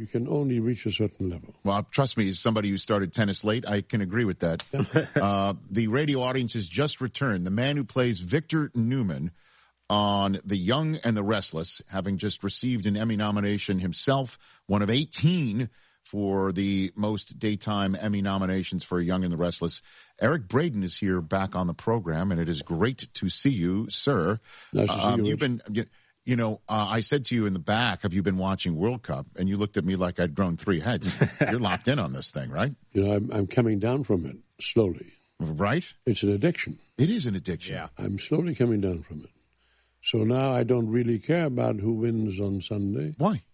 You can only reach a certain level. Well, trust me, as somebody who started tennis late, I can agree with that. The radio audience has just returned. The man who plays Victor Newman on The Young and the Restless, having just received an Emmy nomination himself, one of 18 for the most daytime Emmy nominations for Young and the Restless. Eric Braeden is here back on the program, and it is great to see you, sir. Nice to see you. You've been... I said to you in the back, have you been watching World Cup? And you looked at me like I'd grown 3 heads. You're locked in on this thing, right? I'm coming down from it slowly. Right? It's an addiction. It is an addiction. Yeah. I'm slowly coming down from it. So now I don't really care about who wins on Sunday. Why?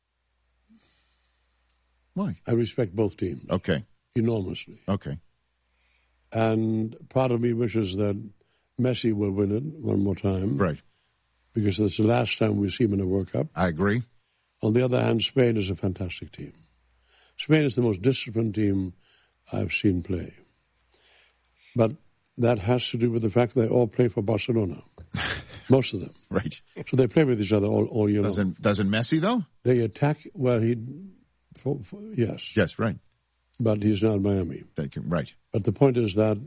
Why? I respect both teams. Okay. Enormously. Okay. And part of me wishes that Messi will win it one more time. Right. Because that's the last time we see him in a World Cup. I agree. On the other hand, Spain is a fantastic team. Spain is the most disciplined team I've seen play. But that has to do with the fact that they all play for Barcelona. Most of them. Right. So they play with each other all year long. Doesn't Messi, though? They attack, yes. Yes, right. But he's not Miami. Right. But the point is that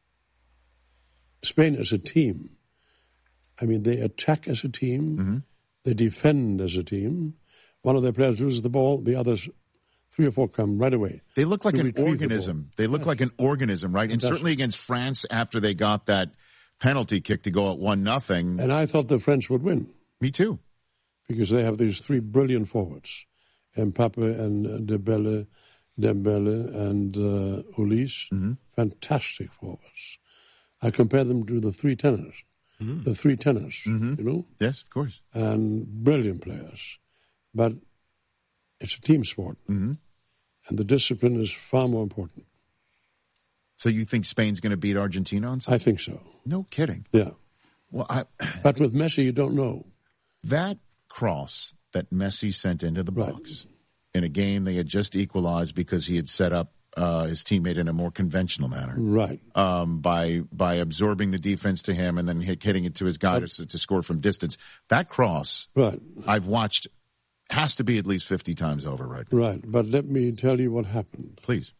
Spain as a team, they attack as a team. Mm-hmm. They defend as a team. One of their players loses the ball. The others, 3 or 4 come right away. They look like an organism. They look like an organism, right? And certainly against France after they got that penalty kick to go at 1-0. And I thought the French would win. Me too. Because they have these 3 brilliant forwards. Mbappe and Dembele and Ulis. Mm-hmm. Fantastic forwards. I compare them to the 3 tenors. Mm-hmm. The 3 tenors, mm-hmm. Yes, of course. And brilliant players. But it's a team sport. Mm-hmm. And the discipline is far more important. So you think Spain's going to beat Argentina on Sunday? I think so. No kidding. Yeah. Well, but with Messi, you don't know. That cross that Messi sent into the box in a game they had just equalized because he had set up his teammate in a more conventional manner. Right. By absorbing the defense to him and then hitting it to his guy to score from distance. That cross, I've watched, has to be at least 50 times over right now. Right. But let me tell you what happened. Please.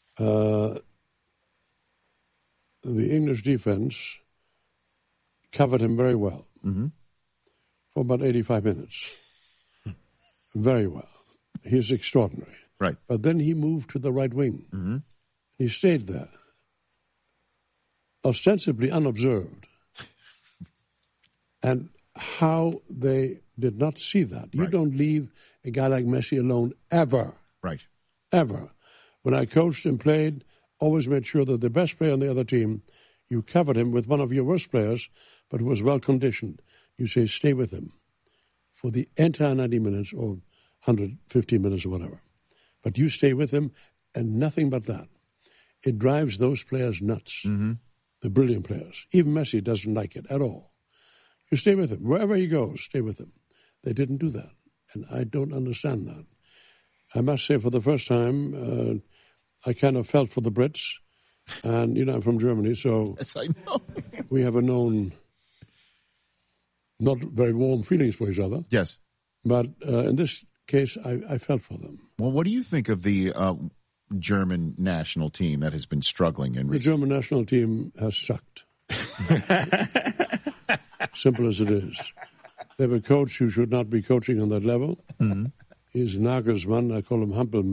The English defense covered him very well for about 85 minutes. Very well. He's extraordinary. Right. But then he moved to the right wing. Mm-hmm. He stayed there, ostensibly unobserved. And how they did not see that. You don't leave a guy like Messi alone ever. Right. Ever. When I coached and played, always made sure that the best player on the other team, you covered him with one of your worst players, but who was well-conditioned. You say, stay with him for the entire 90 minutes or 150 minutes or whatever. But you stay with him and nothing but that. It drives those players nuts, the brilliant players. Even Messi doesn't like it at all. You stay with him. Wherever he goes, stay with him. They didn't do that, and I don't understand that. I must say, for the first time, I kind of felt for the Brits. And, I'm from Germany, so yes, I know. We have not very warm feelings for each other. Yes. But in this case, I felt for them. Well, what do you think of the German national team that has been struggling in recent? The German national team has sucked. Simple as it is. They have a coach who should not be coaching on that level. Mm-hmm. He's Nagelsmann. I call him Hampelmann.